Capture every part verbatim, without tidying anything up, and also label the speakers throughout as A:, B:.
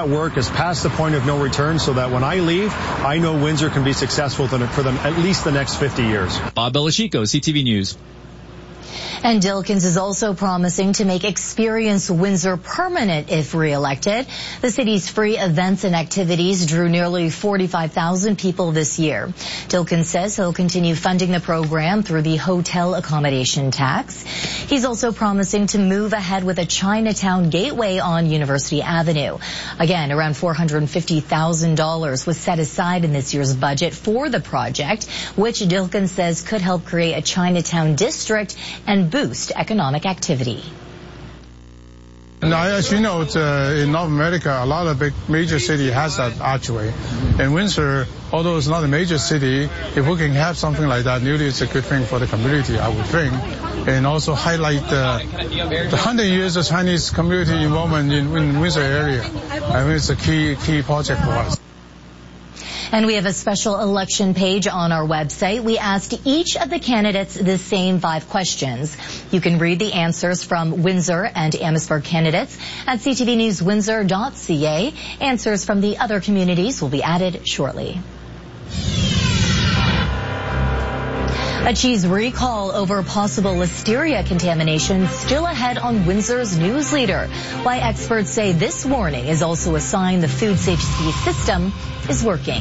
A: that work is past the point of no return so that when I leave, I know Windsor can be successful for them at least the nenext fifty years.
B: Bob Belichico, C T V News.
C: And Dilkens is also promising to make Experience Windsor permanent if re-elected. The city's free events and activities drew nearly forty-five thousand people this year. Dilkens says he'll continue funding the program through the hotel accommodation tax. He's also promising to move ahead with a Chinatown gateway on University Avenue. Again, around four hundred fifty thousand dollars was set aside in this year's budget for the project, which Dilkens says could help create a Chinatown district and boost economic activity.
D: Now, as you know, uh, in North America, a lot of big major city has that archway. And Windsor, although it's not a major city, if we can have something like that, really it's a good thing for the community, I would think. And also highlight the, the one hundred years of Chinese community involvement in, in Windsor area. I mean, it's a key, key project for us.
C: And we have a special election page on our website. We asked each of the candidates the same five questions. You can read the answers from Windsor and Amherstburg candidates at c t v news windsor dot c a. Answers from the other communities will be added shortly. A cheese recall over possible listeria contamination still ahead on Windsor's news leader. Why experts say this warning is also a sign the food safety system is working.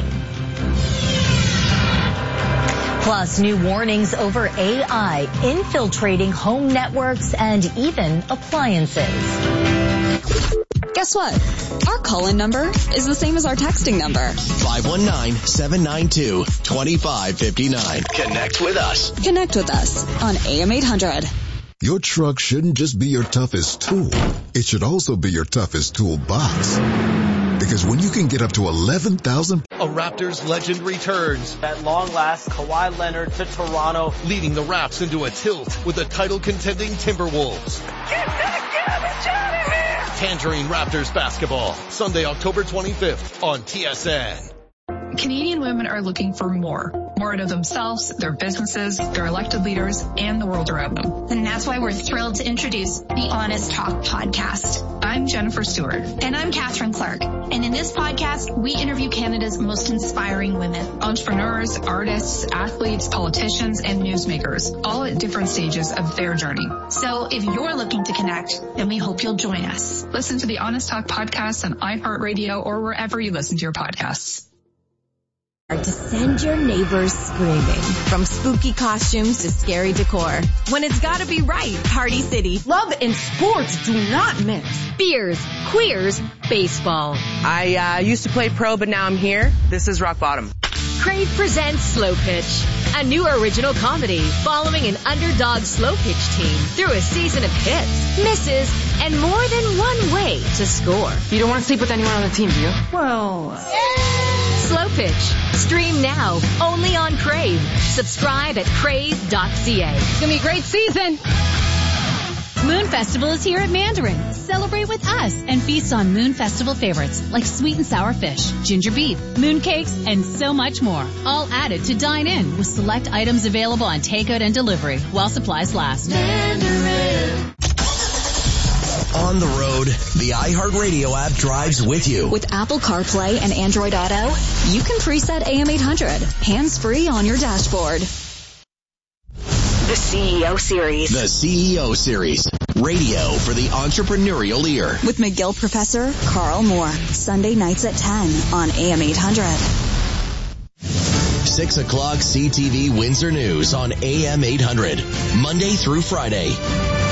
C: Plus, new warnings over A I infiltrating home networks and even appliances.
E: Guess what? Our call-in number is the same as our texting number.
F: five one nine, seven nine two, two five five nine. Connect with us.
E: Connect with us on A M eight hundred.
G: Your truck shouldn't just be your toughest tool. It should also be your toughest toolbox. Because when you can get up to eleven thousand...
F: A Raptors legend returns.
H: At long last, Kawhi Leonard to Toronto.
F: Leading the Raps into a tilt with the title-contending Timberwolves.
H: Get that garbage out of here!
F: Tangerine Raptors basketball. Sunday, October twenty-fifth on T S N.
I: Canadian women are looking for more. More out of themselves, their businesses, their elected leaders, and the world around them.
J: And that's why we're thrilled to introduce the Honest Talk podcast.
I: I'm Jennifer Stewart.
J: And I'm Catherine Clark. And in this podcast, we interview Canada's most inspiring women.
I: Entrepreneurs, artists, athletes, politicians, and newsmakers, all at different stages of their journey.
J: So if you're looking to connect, then we hope you'll join us.
I: Listen to the Honest Talk podcast on iHeartRadio or wherever you listen to your podcasts.
K: To send your neighbors screaming. From spooky costumes to scary decor. When it's gotta be right, Party City.
L: Love and sports do not mix.
K: Beers, queers, baseball.
L: I uh, used to play pro, but now I'm here. This is rock bottom.
K: Crave presents Slow Pitch, a new original comedy following an underdog slow pitch team through a season of hits, misses, and more than one way to score.
L: You don't want to sleep with anyone on the team, do you?
K: Well... Yeah. Slow Pitch. Stream now, only on Crave. Subscribe at crave dot c a.
L: It's going to be a great season.
M: Moon Festival is here at Mandarin. Celebrate with us and feast on Moon Festival favorites like sweet and sour fish, ginger beef, moon cakes, and so much more. All added to dine in with select items available on takeout and delivery while supplies last. Mandarin.
F: On the road, the iHeartRadio app drives with you.
E: With Apple CarPlay and Android Auto, you can preset A M eight hundred, hands-free on your dashboard.
N: The C E O Series.
F: The C E O Series. Radio for the entrepreneurial ear.
E: With McGill Professor Carl Moore. Sunday nights at ten on A M eight hundred.
F: six o'clock C T V Windsor News on A M eight hundred. Monday through Friday.